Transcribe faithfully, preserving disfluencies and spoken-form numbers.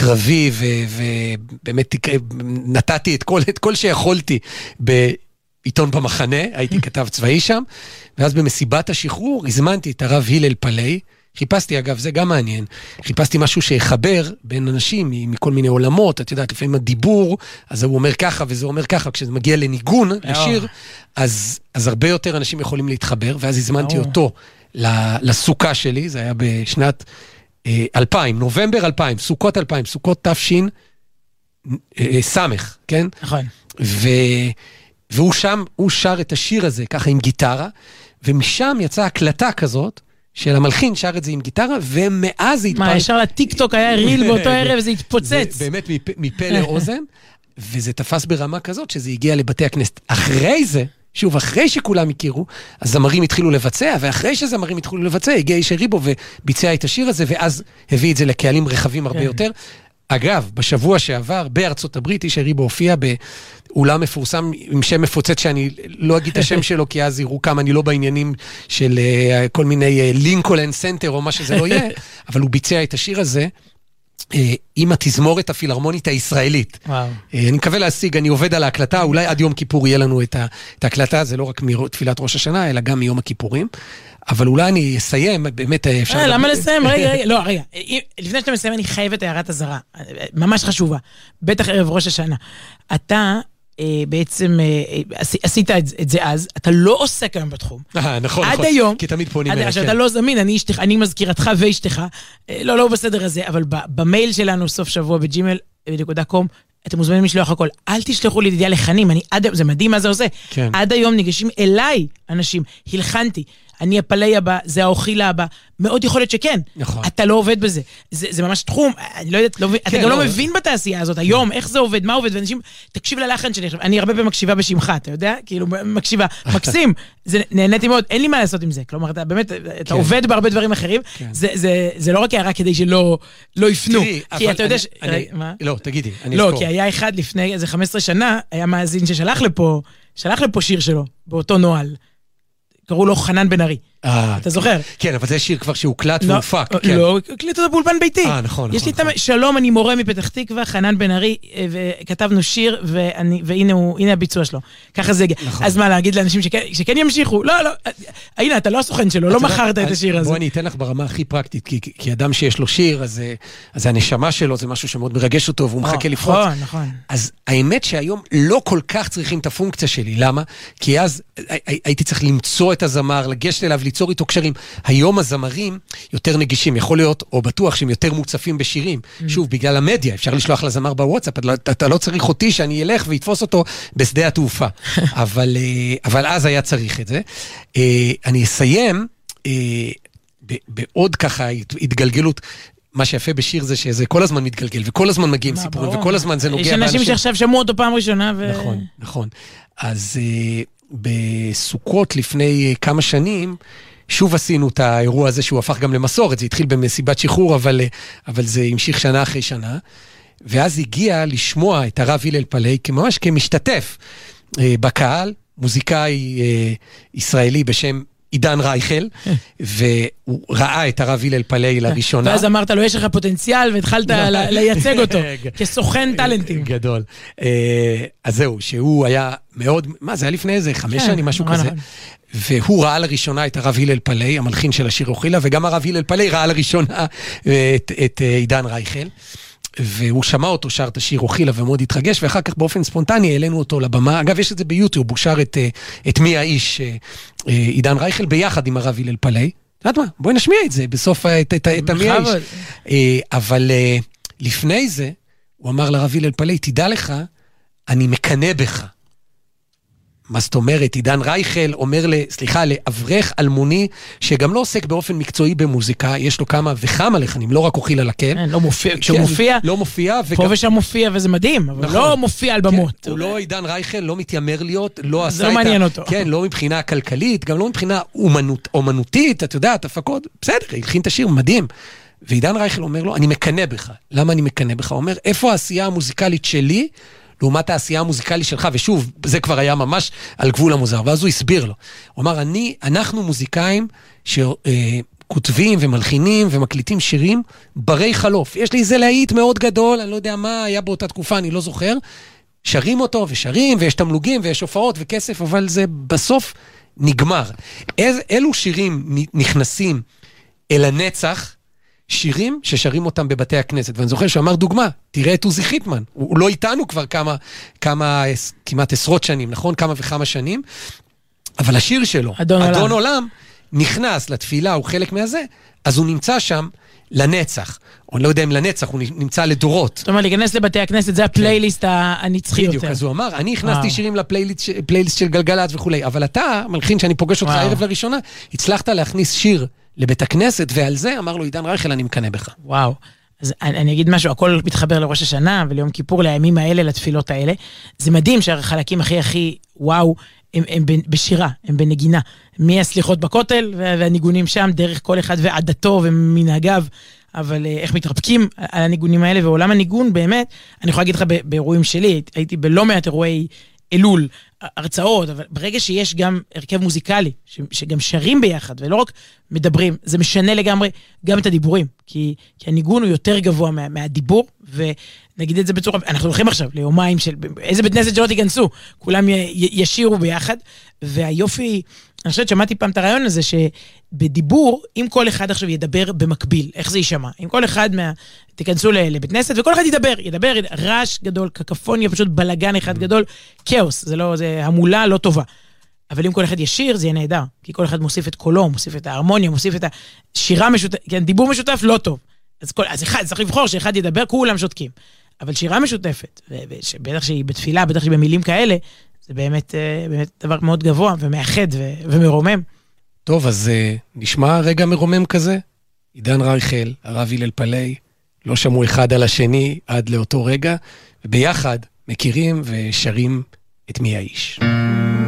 קרבי, ובאמת נתתי את כל, את כל שיכולתי בעיתון במחנה, הייתי כתב צבאי שם, ואז במסיבת השחרור הזמנתי את הרב הלל פלאי, חיפשתי אגב, זה גם מעניין, חיפשתי משהו שיחבר בין אנשים מכל מיני עולמות, את יודעת, לפעמים הדיבור, אז הוא אומר ככה וזה אומר ככה, כשזה מגיע לניגון, לשיר, אז, אז הרבה יותר אנשים יכולים להתחבר, ואז הזמנתי אותו לסוכה שלי, זה היה בשנת אלפיים, נובמבר אלפיים, סוכות אלפיים, סוכות תפשין סמך, כן? נכון. ו... והוא שם, הוא שר את השיר הזה ככה עם גיטרה, ומשם יצאה הקלטה כזאת, של המלחין שר את זה עם גיטרה, ומאז זה התפרק... מה, ישר לטיקטוק היה ריל באותו ערב, זה התפוצץ. זה באמת מפה לאוזן, וזה תפס ברמה כזאת, שזה הגיע לבתי הכנסת. אחרי זה, שוב, אחרי שכולם הכירו, הזמרים התחילו לבצע, ואחרי שזמרים התחילו לבצע, הגיע איש ריבו וביצע את השיר הזה, ואז הביא את זה לקהלים רחבים הרבה יותר. אגב, בשבוע שעבר, בארצות הברית, איש ריבו הופיע באולם מפורסם עם שם מפוצץ, שאני לא אגיד את השם שלו, כי אז יראו כמה אני לא בעניינים של uh, כל מיני לינקולן uh, סנטר או מה שזה לא יהיה, אבל הוא ביצע את השיר הזה, uh, עם התזמורת הפילהרמונית הישראלית. וואו. Uh, אני מקווה להשיג, אני עובד על ההקלטה, אולי עד יום כיפור יהיה לנו את, ה, את ההקלטה, זה לא רק מתפילת ראש השנה, אלא גם מיום הכיפורים. אבל אולי אני אסיים, באמת אפשר... אה, למה לסיים? רגע, רגע, לא, רגע. לפני שאתה מסיים, אני חייבת הערת הזרה. ממש חשובה. בטח ערב ראש השנה. אתה בעצם עשית את זה אז, אתה לא עוסק היום בתחום. אה, נכון, עד נכון. היום... כי תמיד פונים אליי. שאתה לא זמין, אני מזכירתך ואשתך. לא, לא בסדר הזה, אבל במייל שלנו, סוף שבוע בג'ימל נקודה קום, אתם מוזמנים לשלוח הכל. אל תשלחו לי ידיעה לחנים, אני עד היום, זה מדהים מה זה עושה. כן. עד היום ניגשים אליי אנשים, הלחנתי, אני הפלאי הבא, זה האוכילה הבא, מאוד יכול להיות שכן. נכון. אתה לא עובד בזה. זה, זה ממש תחום, אני לא יודעת, לא, כן, אתה גם לא, לא מבין בתעשייה הזאת, היום, איך זה עובד, מה עובד, ואנשים, תקשיב ללחן שלי, אני הרבה פעמים מקשיבה בשמך, אתה יודע? כאילו, מקשיבה, מקסים, זה נהניתי מאוד, אין לי מה לעשות עם זה, כלומר, אתה באמת, אתה כן. עובד בהרבה דברים אחרים, כן. זה, זה, זה לא רק הערה כדי שלא לא יפנו, תראי, כי אתה יודע אני, ש... אני, מה? לא, תגידי, אני לא, אזכור. כי היה אחד לפני איזה חמש עשרה שנה, היה מאזין ששלח לפה, שלח לפה שיר שלו, באותו נוהל. קראו לו חנן בן ארי. אתה זוכר? כן, אבל זה שיר כבר שהוקלט והופק. לא, הקליט אותו באולפן ביתי. אה, נכון, יש לי את שלום, אני מורה מפתח תקווה, חנן בן ארי, וכתבנו שיר, והנה הביצוע שלו. ככה זה הגיע. אז מה, להגיד לאנשים שכן ימשיכו? לא, לא, הנה, אתה לא הסוכן שלו, לא מכרת את השיר הזה. בוא אני אתן לך ברמה הכי פרקטית, כי אדם שיש לו שיר, אז הנשמה שלו זה משהו שמאוד מרגש אותו, והוא מחכה לפרוץ. נכון, נכון. אז האמת שהיום לא כל כך צריכים את הפונקציה שלי. למה? כי אז הייתי צריך למצוא את הזמר, לגשת אליו, ליצור איתו קשרים. היום הזמרים יותר נגישים, יכול להיות, או בטוח שהם יותר מוצפים בשירים. שוב, בגלל המדיה, אפשר לשלוח לזמר בוואטסאפ, אתה לא צריך אותי שאני אלך ויתפוס אותו בשדה התעופה. אבל, אבל אז היה צריך את זה. אני אסיים בעוד ככה התגלגלות. מה שיפה בשיר זה שזה כל הזמן מתגלגל, וכל הזמן מגיעים סיפורים, וכל הזמן זה נוגע באנשים. יש אנשים שעכשיו שמעו אותו פעם ראשונה. נכון, נכון. אז בסוכות לפני כמה שנים, שוב עשינו את האירוע הזה שהוא הפך גם למסורת, זה התחיל במסיבת שחרור, אבל, אבל זה המשיך שנה אחרי שנה, ואז הגיע לשמוע את הרב הלל פלאי, ממש כמשתתף בקהל, מוזיקאי ישראלי בשם עידן רייכל, והוא ראה את הרב הלל פלאי לראשונה. ואז אמרת לו, יש לך פוטנציאל, והתחלת לייצג אותו, כסוכן טלנטים. גדול. אז זהו, שהוא היה מאוד, מה זה היה לפני איזה חמש שנים, משהו כזה, והוא ראה לראשונה את הרב הלל פלאי, המלחין של השיר אוכילה, וגם הרב הלל פלאי ראה לראשונה את עידן רייכל. והוא שמע אותו שר את השיר אוכילה ומאוד התרגש, ואחר כך באופן ספונטני העלינו אותו לבמה. אגב, יש את זה ביוטיוב, הוא שר את, את מי האיש, עידן רייכל, ביחד עם הרב הלל פלאי. יודעת מה? בואי נשמיע את זה, בסוף את, את, את מי האיש. אבל לפני זה, הוא אמר לרב הלל פלאי, תדע לך, אני מקנה בך. מה זאת אומרת, עידן רייכל אומר, סליחה, לאברך אלמוני, שגם לא עוסק באופן מקצועי במוזיקה, יש לו כמה וכמה לחנים, לא רק אוכל על הקל. לא מופיע, כשהוא מופיע, לא מופיע. פה ושם מופיע, וזה מדהים, אבל לא מופיע על במות. הוא לא עידן רייכל, לא מתיימר להיות, לא עשה את ה... זה לא מעניין אותו. כן, לא מבחינה כלכלית, גם לא מבחינה אומנותית, אתה יודע, הפקות, בסדר, הלחין את השיר, מדהים. ועידן רייכל אומר לו, אני מקנה בך. למה אני מקנה בך? הוא אומר, איפה העשייה המוזיקלית שלי לעומת העשייה המוזיקלית שלך, ושוב, זה כבר היה ממש על גבול המוזר, ואז הוא הסביר לו. הוא אמר, אני, אנחנו מוזיקאים, כותבים ומלחינים ומקליטים שירים ברי חלוף. יש לי איזה להיט מאוד גדול, אני לא יודע מה היה באותה תקופה, אני לא זוכר. שרים אותו ושרים, ויש תמלוגים ויש הופעות וכסף, אבל זה בסוף נגמר. איז, אלו שירים נכנסים אל הנצח, שירים ששרים אותם בבתי הכנסת. ואני זוכר שאמר דוגמה, תראה את עוזי חיטמן. הוא, הוא לא איתנו כבר כמה, כמה, כמעט עשרות שנים, נכון? כמה וכמה שנים. אבל השיר שלו, אדון, אדון עולם. עולם, נכנס לתפילה, הוא חלק מהזה, אז הוא נמצא שם לנצח. או אני לא יודע אם לנצח, הוא נמצא לדורות. זאת אומרת, להיכנס לבתי הכנסת, זה הפלייליסט הנצחי יותר. בדיוק, אז הוא אמר, אני הכנסתי שירים לפלייליסט של גלגלת וכו', אבל אתה, מלחין שאני פוגש אותך ערב לראשונה, הצלחת להכניס שיר לבית הכנסת, ועל זה אמר לו עידן רייכל, אני מקנא בך. וואו. אז אני אגיד משהו, הכל מתחבר לראש השנה, וליום כיפור, לימים האלה, לתפילות האלה. זה מדהים שהחלקים הכי הכי וואו, הם, הם בשירה, הם בנגינה. מי הסליחות בכותל, והניגונים שם, דרך כל אחד ועדתו ומנהגיו, אבל איך מתרפקים על הניגונים האלה, ועולם הניגון באמת, אני יכול להגיד לך באירועים שלי, הייתי בלא מעט אירועי אלול, הרצאות, אבל ברגע שיש גם הרכב מוזיקלי, שגם שרים ביחד, ולא רק מדברים, זה משנה לגמרי גם את הדיבורים, כי, כי הניגון הוא יותר גבוה מה, מהדיבור, ונגיד את זה בצורה, אנחנו הולכים עכשיו ליומיים של, איזה בית כנסת שלא תיכנסו, כולם י, י, ישירו ביחד, והיופי, אני חושבת, שמעתי פעם את הרעיון הזה, שבדיבור, אם כל אחד עכשיו ידבר במקביל, איך זה יישמע? אם כל אחד מה... תיכנסו לבית כנסת, וכל אחד ידבר, ידבר, רעש גדול, קקפוניה, פשוט בלגן אחד גדול, כאוס, זה לא, זה המולה לא טובה. אבל אם כל אחד ישיר, זה יהיה נהדר, כי כל אחד מוסיף את קולו, מוסיף את ההרמוניה, מוסיף את השירה משותפת, כן, דיבור משותף לא טוב. אז, כל, אז אחד, צריך לבחור שאחד ידבר, כולם שותקים. אבל שירה משותפת, ובטח שהיא בתפילה, בטח שהיא במילים כאלה, זה באמת, באמת דבר מאוד גבוה ומאחד ו- ומרומם. טוב, אז נשמע רגע מרומם כזה. עידן רייכל, הרב הלל פלאי, לא שמעו אחד על השני עד לאותו רגע, וביחד מכירים ושרים את מי האיש.